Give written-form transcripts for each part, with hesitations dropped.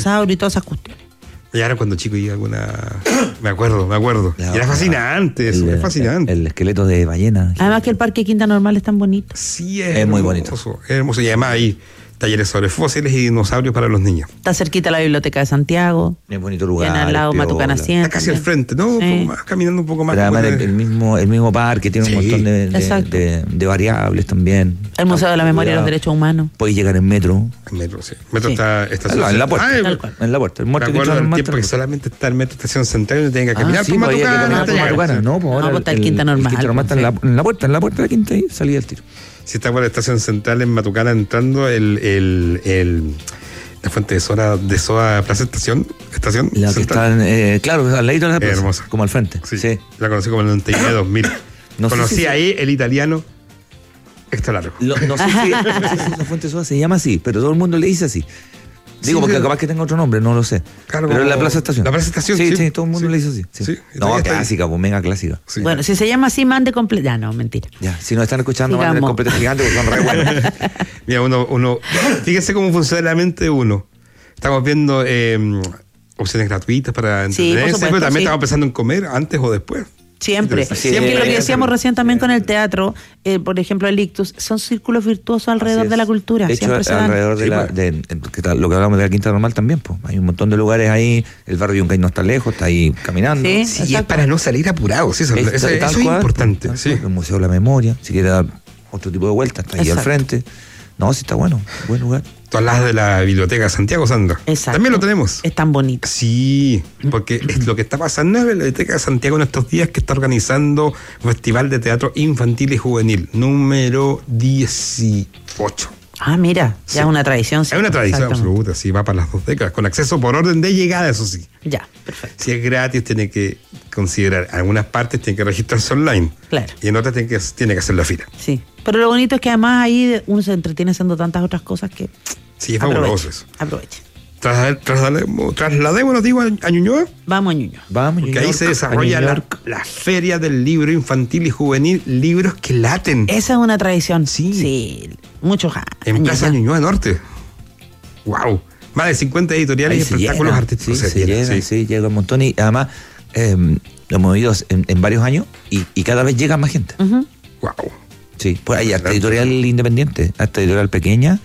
dinosaurio y todas esas cuestiones. Y ahora cuando chico iba alguna... Me acuerdo. Y era fascinante eso, es fascinante. El esqueleto de ballena. Además que el Parque Quinta Normal es tan bonito. Sí, Es muy bonito. Es hermoso. Y además hay talleres sobre fósiles y dinosaurios para los niños. Está cerquita la Biblioteca de Santiago. Es bonito lugar. Tiene al lado piola. Matucana 100. Está casi al frente, ¿no? Sí. Un poco más, caminando un poco más. Pero como además de- el mismo parque tiene Sí. un montón Exacto. de variables también. El Museo de la Memoria y los Derechos Humanos. Puedes llegar en metro. El metro, sí. El metro Sí. está En la puerta. Tal cual. En la puerta. El Me muerto que acuerdo entra del normal tiempo que está en la solamente está el metro estación central y uno tiene que puerta. caminar Sí, por pues, había que Matucana caminar hasta por llegar. Matucana. No, pues ahora pues está el Quinta Normal, El Quinta Normal está pues, en la puerta de la quinta y salía el tiro. Si está por la estación central en Matucana entrando la fuente de soda Plaza Estación La que Central. está, claro, al ladito de la plaza, Hermosa. como al frente. Sí. La conocí como en el 99 2000. No sé Conocí si- ahí el italiano extra largo. No sé si esa fuente de soda se llama así, pero todo el mundo le dice así. Digo, Sí, porque pero- capaz que tenga otro nombre, no lo sé. Claro, pero es la como- Plaza Estación. la Plaza Estación, sí. sí. Sí, todo el mundo Sí. le dice así. Sí. Sí, No, todavía está ahí. clásica, pues mega clásica. Sí. Bueno, si se llama así, mande completo. Ya, no, mentira. Ya, si nos están escuchando, Sigamos. manden el completo gigante porque son re buenos. Mira, uno, fíjense cómo funciona la mente de uno. Estamos viendo opciones gratuitas para Sí, por entretenerse, supuesto, pero también sí. estamos pensando en comer antes o después. Siempre. Interesante. Siempre lo que Siempre. decíamos recién también con el teatro, por ejemplo, el Ictus, son círculos virtuosos alrededor Así es. de la cultura. De hecho, Siempre se dan. alrededor de, Sí, la, pues. lo que hablamos de la Quinta Normal también, pues. Hay un montón de lugares ahí. El barrio Yungay no está lejos, está ahí caminando. Sí. Sí, y es Exacto. para no salir apurados. Sí, eso Es es tal cual, importante. tal Sí. cual. El Museo de la Memoria, si quiere dar otro tipo de vuelta, está ahí al Exacto. frente. No, sí está bueno, buen lugar. Tú hablas de la Biblioteca de Santiago, Sandra. Exacto. También lo tenemos. Es tan bonito. Sí, porque lo que está pasando es la Biblioteca de Santiago en estos días que está organizando un festival de teatro infantil y juvenil, número 18. Ah, mira, Sí. ya es una tradición. Es una tradición Exactamente. absoluta, sí, va para las 2 décadas, con acceso por orden de llegada, eso sí. Ya, perfecto. Si es gratis, tiene que considerar, en algunas partes tiene que registrarse online. Claro. Y en otras tiene que hacer la fila. Sí. Pero lo bonito es que además ahí uno se entretiene haciendo tantas otras cosas que Sí, es fabuloso eso. aproveche. Trasladémonos, digo, a Ñuñoa, Vamos, Ñuño. Vamos, porque New ahí York, se a desarrolla New la, York. la feria del libro infantil y juvenil, libros que laten. Esa es una tradición. Sí. Sí. Muchos años. En Plaza ya. Ñuñoa Norte. ¡Wow! Más de 50 editoriales Ahí y se espectáculos llena, artísticos. sí, se llena, sí. sí, llega un montón. Y además, lo hemos ido en varios años y cada vez llega más gente. Ujú. ¡Wow! Sí, pues hay hasta editorial independiente, hasta editorial pequeña,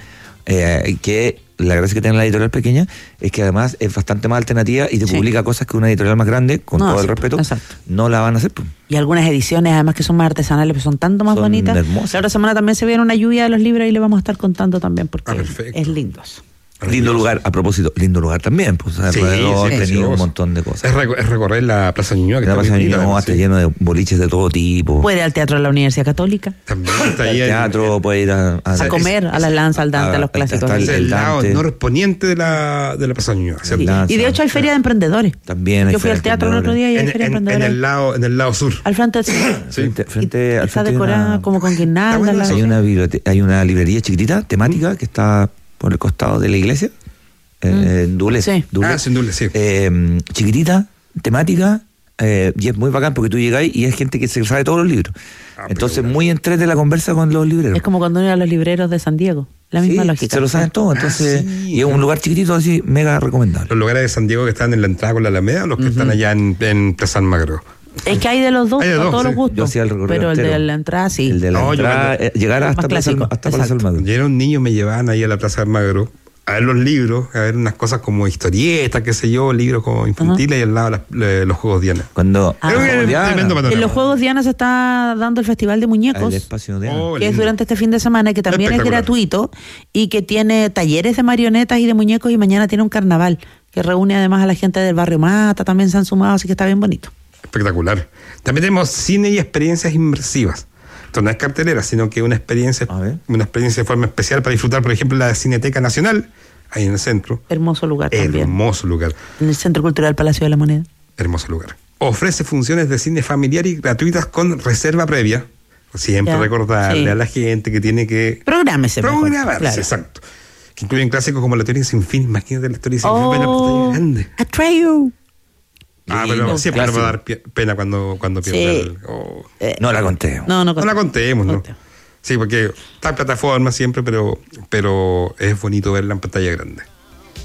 que la gracia que tiene la editorial pequeña es que además es bastante más alternativa y te Sí. publica cosas que una editorial más grande, con No, todo el sí, respeto, exacto. no la van a hacer. Pues. Y algunas ediciones, además que son más artesanales, pero son tanto más Son bonitas. hermosas. La otra semana también se viene una lluvia de los libros y le vamos a estar contando también porque perfecto. es lindo eso. Lindo lugar, a propósito, lindo lugar también, pues Sí, alrededor sí, tenía precioso. un montón de cosas. Es recorrer la Plaza Ñuñoa, que La está Plaza muy bonita, Ñuñoa además, está sí. lleno de boliches de todo tipo. Puede ir al teatro de la Universidad Católica, También está Al ahí teatro, puede ir a a comer, a la lanza, al Dante, a los clásicos. está Es el el lado Dante. norponiente de la Plaza Ñuñoa, ¿cierto? Sí. Lanza. Y de hecho hay feria de emprendedores. También hay Yo fui al feria de teatro el otro día y hay En, feria de en emprendedores. el lado sur. Al frente del Sí. Frente, al está frente hay decorada una- como con Está guirnaldas. bueno eso. hay una librería chiquitita, temática, que está por el costado de la iglesia, en Dulce. Sí. Sin duda, sí. Chiquitita, temática, y es muy bacán porque tú llegas y hay gente que se sabe todos los libros. Entonces, pero- muy entrete la conversa con los libreros. Es como cuando uno iba a los libreros de San Diego. La misma Sí, lógica. se lo saben todo. Entonces, sí. y es un lugar chiquitito así, mega recomendable. Los lugares de San Diego que están en la entrada con la Alameda, los que están allá en Plaza Almagro. Es que hay de los dos, Hay de a dos, todos sí. los gustos. Yo hacía el recorrido pero el entero. de la entrada sí. El de la No, yo entrada, cuando- llegar Más hasta Plaza clásico, hasta Plaza exacto. Almagro. Cuando yo era un niño me llevaban ahí a la Plaza Almagro a ver los libros, a ver unas cosas como historietas, qué sé yo, libros como infantiles y al lado los juegos Diana. Cuando Ah. Creo que era Diana, tremendo panorama. En los Juegos Diana se está dando el Festival de el Muñecos, espacio de Oh, que es lindo. durante este fin de semana, que también es Espectacular. gratuito y que tiene talleres de marionetas y de muñecos y mañana tiene un carnaval que reúne además a la gente del barrio Mata, también se han sumado, así que está bien bonito. Espectacular. También tenemos cine y experiencias inmersivas. Esto no es cartelera, sino que una experiencia de forma especial para disfrutar, por ejemplo, la Cineteca Nacional, ahí en el centro. Hermoso lugar también. Hermoso lugar. En el Centro Cultural Palacio de la Moneda. Hermoso lugar. Ofrece funciones de cine familiar y gratuitas con reserva previa. Siempre Ya, recordarle sí. a la gente que tiene que Prográmese. mejor, programarse, claro. exacto. Que incluyen clásicos como La Teoría sin fin. Imagínate La Teoría sin fin, ven a la pantalla Oh, grande. Atreyu. Pero Lindo, siempre nos va a clásico. dar pena cuando Sí. pierde el... oh. No la conté. No No la contemos, ¿no? contemos. Sí, porque está en plataforma siempre, pero es bonito verla en pantalla grande.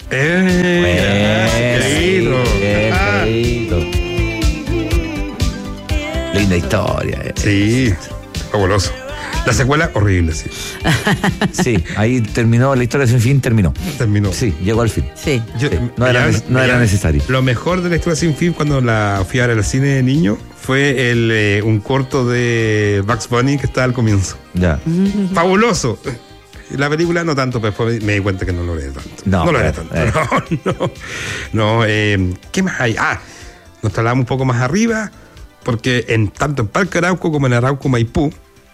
Linda historia. Sí, fabuloso. La secuela, horrible, sí. Sí, ahí terminó, la historia sin fin terminó. Sí, llegó al fin. Sí. No era necesario. Lo mejor de la historia sin fin cuando la fui a ver al cine de niño fue un corto de Bugs Bunny que estaba al comienzo. Ya. Fabuloso. La película no tanto, pero después me di cuenta que no lo era tanto. No lo era tanto. No. ¿Qué más hay? Nos trasladamos un poco más arriba, porque tanto en Parque Arauco como en Arauco Maipú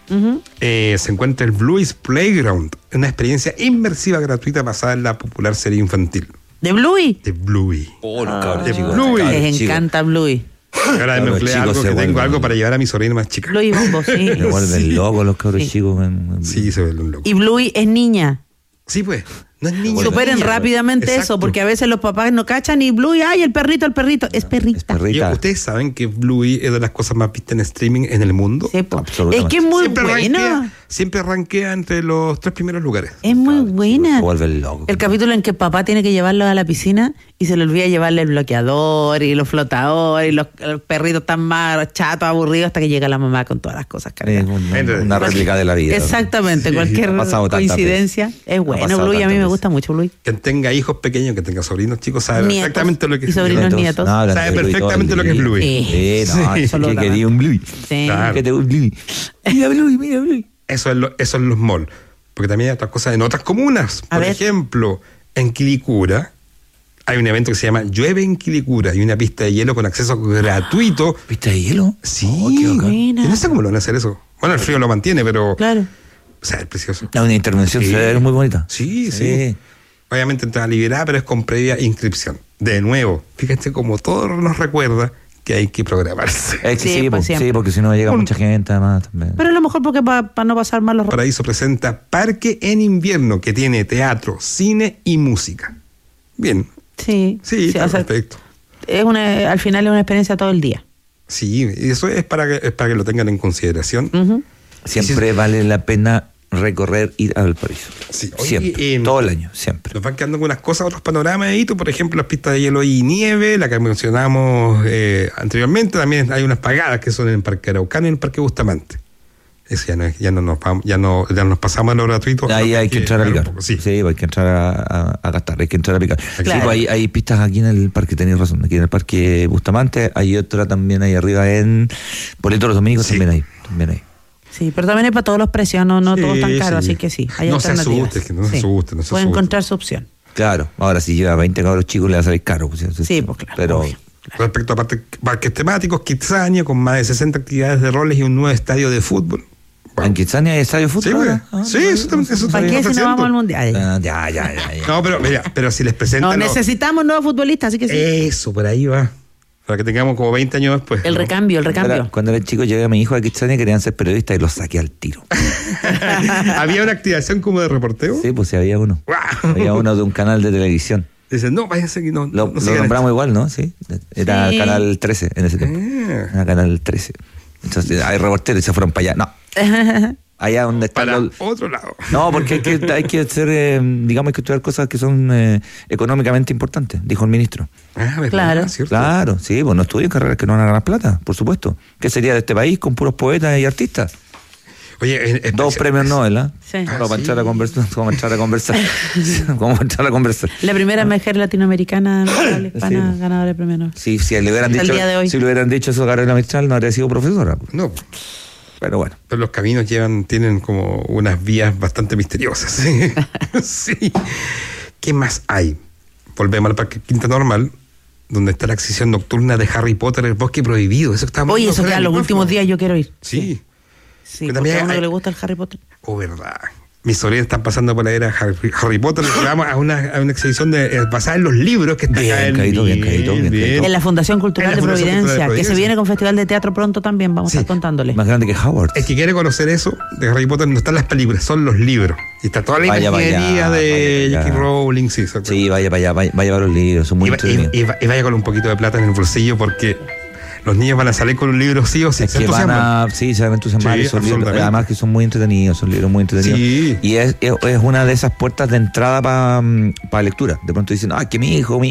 se encuentra el Bluey's Playground, una experiencia inmersiva gratuita basada en la popular serie infantil. ¿De Bluey? De Bluey. De Bluey. Les encanta Bluey. Ahora me emplea algo que tengo algo para llevar a mi sobrina más chica. Bluey Bombo, sí. Se vuelven locos los cabros chicos. Sí, se vuelven locos. Y Bluey es niña. Sí, pues. No es niña. Superen niña, rápidamente exacto. eso, porque a veces los papás no cachan y Bluey, ay, el perrito. Es perrita. ¿Ustedes saben que Bluey es de las cosas más vistas en streaming en el mundo? Sí, es que es muy buena. Siempre rankea entre los 3 primeros lugares. Es muy buena. Se vuelven locos. El capítulo en que papá tiene que llevarlo a la piscina y se le olvida llevarle el bloqueador y los flotadores y los perritos tan más chatos, aburridos, hasta que llega la mamá con todas las cosas cargadas. Una réplica de la vida. Exactamente, sí. Cualquier coincidencia. Es bueno, Bluey, a mí me gusta mucho Bluey. Quien tenga hijos pequeños, que tenga sobrinos chicos, sabe perfectamente lo que es. Y sobrinos nietos. Sabe perfectamente lo que es Bluey. Que quería un Bluey. Sí. Claro. Que te un Bluey. Mira Bluey. Eso es los malls. Porque también hay otras cosas en otras comunas. Por ejemplo, en Quilicura hay un evento que se llama Llueve en Quilicura y una pista de hielo con acceso gratuito. ¿Pista de hielo? Sí. Qué buena. Yo no sé cómo lo van a hacer eso. Bueno, el frío lo mantiene, pero... Claro. O sea, es precioso. Una intervención muy bonita. Sí. Obviamente entrada liberada, pero es con previa inscripción. De nuevo, fíjate como todo nos recuerda que hay que programarse. Sí, porque si no llega mucha gente además también. Pero a lo mejor porque para no pasar mal los... Paraíso presenta Parque en Invierno, que tiene teatro, cine y música. Bien. Sí, está perfecto. Al final es una experiencia todo el día. Sí, y eso es para que lo tengan en consideración. Siempre vale la pena recorrer, ir a Valparaíso. Sí. Siempre, todo el año, siempre. Nos van quedando algunas cosas, otros panoramas ahí, por ejemplo, las pistas de hielo y nieve, la que mencionamos anteriormente. También hay unas pagadas que son en el Parque Araucano y en el Parque Bustamante. Eso ya nos pasamos a lo gratuito. Ahí hay que entrar a picar. Sí, hay que entrar a gastar, hay que entrar a picar. Claro. Sí, pues hay pistas aquí en el parque, tenéis razón, aquí en el Parque Bustamante, hay otra también ahí arriba en Polito los Dominicos, también hay. Sí, pero también hay para todos los precios, no todos tan caros, así que sí, hay alternativas. No se asusten. Pueden encontrar su opción. Claro, ahora si lleva 20 cabros chicos le va a salir caro. Pues claro. Pero... Obvio. Respecto a parques temáticos, Kitsania, con más de 60 actividades de roles y un nuevo estadio de fútbol. Bueno. ¿En Kitsania hay estadio de fútbol? Eso ¿Para qué si no vamos al mundial? Ya. No, pero si les presentan... necesitamos nuevos futbolistas, así que sí. Eso, por ahí va. Para que tengamos como 20 años después. El recambio. Cuando era chico llegué a mi hijo a Kitsania, querían ser periodistas y los saqué al tiro. ¿Había una activación como de reporteo? Sí, pues sí, había uno. Wow. Había uno de un canal de televisión. Dicen, no, váyanse que no. Lo nombramos igual, ¿no? Sí. Era Canal 13 en ese tiempo. Era Canal 13. Entonces hay reporteros y se fueron para allá. No. Allá donde está para otro lado. No, porque hay que hacer, digamos, hay que estudiar cosas que son económicamente importantes, dijo el ministro. ¿Verdad? Claro. ¿Cierto? Claro, sí, pues no estudien carreras que no van a ganar plata, por supuesto. ¿Qué sería de este país con puros poetas y artistas? Oye, 2 premios Nobel, ¿eh? Sí. Para entrar a conversar. ¿Cómo entrar a conversar? La primera mujer latinoamericana hispana ganadora de premio Nobel. Sí, si le hubieran dicho eso a Gabriela Mistral, no habría sido profesora. No. Pero bueno. Pero los caminos tienen como unas vías bastante misteriosas. Sí. ¿Qué más hay? Volvemos al Parque Quinta Normal, donde está la exhibición nocturna de Harry Potter, el bosque prohibido. Eso está Oye, eso queda los últimos días, yo quiero ir. Sí. Sí, porque a uno que le gusta el Harry Potter. Verdad. Mis sobrinos están pasando por la era Harry Potter. Vamos a una exhibición basada en los libros que está acá bien caído. En la Fundación Cultural de Providencia, que se viene con Festival de Teatro pronto también, vamos a estar contándole. Más grande que Howard. El que quiere conocer eso de Harry Potter no están las películas, son los libros. Y está toda la imaginería de J.K. Rowling. Sí, vaya para allá, vaya a los libros, son muy entretenidos. Y vaya con un poquito de plata en el bolsillo porque los niños van a salir con un libro sí o sí. Es que se van a entusiasmar. Sí, Son libros, además que son muy entretenidos, son libros muy entretenidos. Sí. Y es una de esas puertas de entrada para lectura. De pronto dicen, que mi hijo